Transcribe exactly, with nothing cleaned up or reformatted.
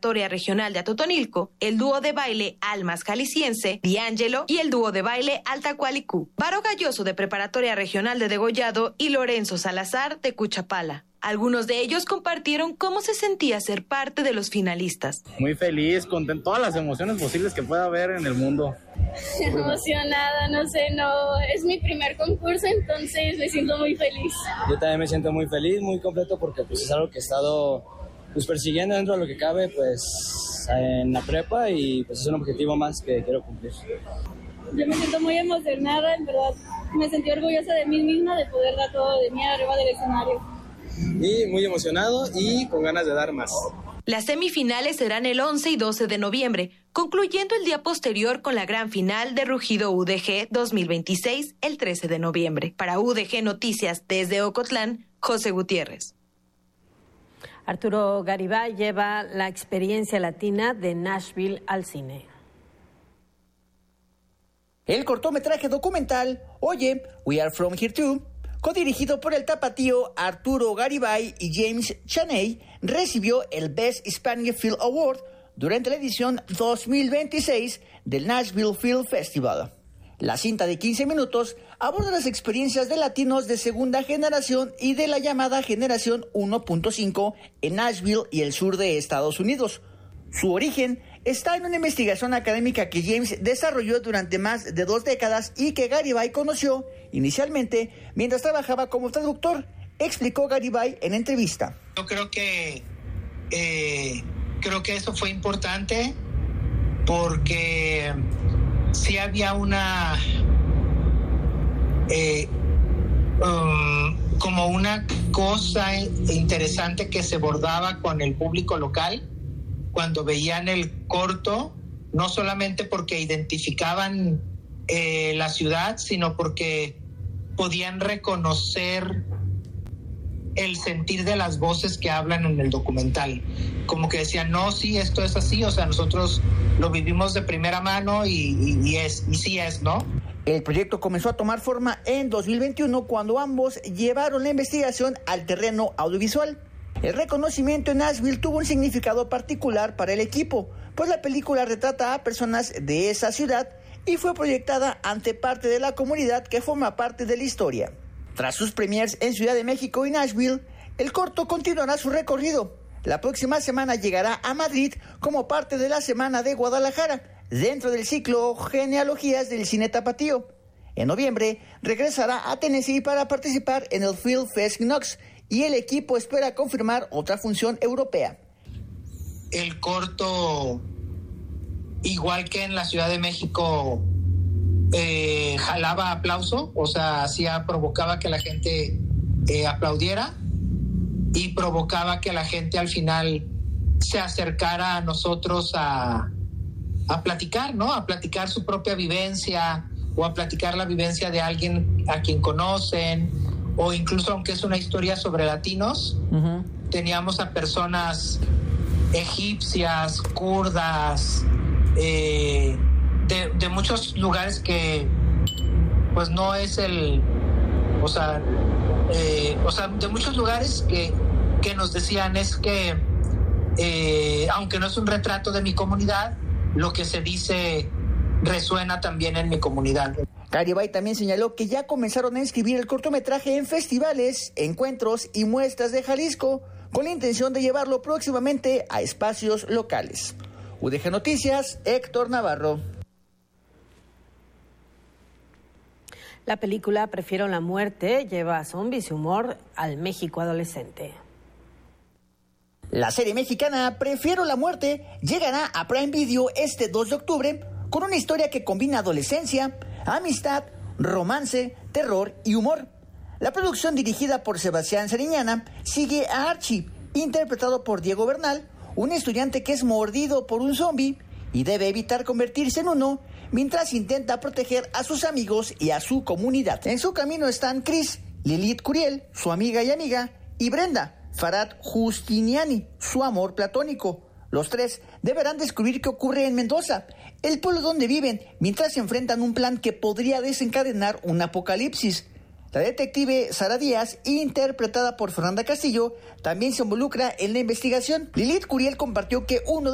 Preparatoria Regional de Atotonilco, el dúo de baile Almas Jalisciense, D'Angelo y el dúo de baile Altacualicú, Varo Galloso de Preparatoria Regional de Degollado y Lorenzo Salazar de Cuchapala. Algunos de ellos compartieron cómo se sentía ser parte de los finalistas. Muy feliz, con todas las emociones posibles que pueda haber en el mundo. Emocionada, no sé, no, es mi primer concurso, entonces me siento muy feliz. Yo también me siento muy feliz, muy completo, porque pues es algo que he estado pues, persiguiendo dentro de lo que cabe pues en la prepa, y pues es un objetivo más que quiero cumplir. Yo me siento muy emocionada, en verdad, me sentí orgullosa de mí misma de poder dar todo de mí arriba del escenario. Y muy emocionado y con ganas de dar más. Las semifinales serán el once y doce de noviembre, concluyendo el día posterior con la gran final de Rugido U D G dos mil veintiséis el trece de noviembre. Para U D G Noticias desde Ocotlán, José Gutiérrez. Arturo Garibay lleva la experiencia latina de Nashville al cine. El cortometraje documental Oye, We Are From Here Too, codirigido por el tapatío Arturo Garibay y James Chaney, recibió el Best Hispanic Film Award durante la edición dos mil veintiséis del Nashville Film Festival. La cinta de quince minutos aborda las experiencias de latinos de segunda generación y de la llamada generación uno punto cinco en Nashville y el sur de Estados Unidos. Su origen está en una investigación académica que James desarrolló durante más de dos décadas y que Garibay conoció inicialmente mientras trabajaba como traductor, explicó Garibay en entrevista. Yo creo que eh, creo que eso fue importante porque sí había una eh, um, como una cosa interesante que se bordaba con el público local cuando veían el corto, no solamente porque identificaban eh, la ciudad, sino porque podían reconocer el sentir de las voces que hablan en el documental. Como que decían, no, sí, esto es así, o sea, nosotros lo vivimos de primera mano y, y, y es, y sí es, ¿no? El proyecto comenzó a tomar forma en dos mil veintiuno cuando ambos llevaron la investigación al terreno audiovisual. El reconocimiento en Nashville tuvo un significado particular para el equipo, pues la película retrata a personas de esa ciudad y fue proyectada ante parte de la comunidad que forma parte de la historia. Tras sus premiers en Ciudad de México y Nashville, el corto continuará su recorrido. La próxima semana llegará a Madrid como parte de la Semana de Guadalajara, dentro del ciclo Genealogías del Cine Tapatío. En noviembre regresará a Tennessee para participar en el Film Fest Knox, y el equipo espera confirmar otra función europea. El corto, igual que en la Ciudad de México, eh, jalaba aplauso, o sea, hacía, provocaba que la gente eh, aplaudiera y provocaba que la gente al final se acercara a nosotros a, a platicar, ¿no? A platicar su propia vivencia o a platicar la vivencia de alguien a quien conocen, o incluso aunque es una historia sobre latinos, uh-huh. Teníamos a personas egipcias, kurdas, eh, de, de muchos lugares que pues no es el, o sea, eh, o sea, de muchos lugares que, que nos decían es que eh, aunque no es un retrato de mi comunidad, lo que se dice resuena también en mi comunidad. Garibay también señaló que ya comenzaron a inscribir el cortometraje en festivales, encuentros y muestras de Jalisco, con la intención de llevarlo próximamente a espacios locales. U D G Noticias, Héctor Navarro. La película Prefiero la muerte lleva zombies y humor al México adolescente. La serie mexicana Prefiero la muerte llegará a Prime Video este dos de octubre con una historia que combina adolescencia, amistad, romance, terror y humor. La producción, dirigida por Sebastián Sariñana, sigue a Archie, interpretado por Diego Bernal, un estudiante que es mordido por un zombie y debe evitar convertirse en uno mientras intenta proteger a sus amigos y a su comunidad. En su camino están Chris, Lilith Curiel, su amiga y amiga, y Brenda, Farad Justiniani, su amor platónico. Los tres deberán descubrir qué ocurre en Mendoza, el pueblo donde viven, mientras se enfrentan a un plan que podría desencadenar un apocalipsis. La detective Sara Díaz, interpretada por Fernanda Castillo, también se involucra en la investigación. Lilith Curiel compartió que uno de